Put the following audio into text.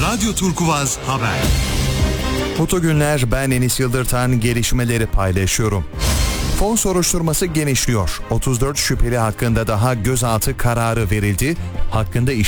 Radyo Turkuvaz Haber. Mutlu günler, ben Enis Yıldırtan, gelişmeleri paylaşıyorum. Fon soruşturması genişliyor. 34 şüpheli hakkında daha gözaltı kararı verildi. Hakkında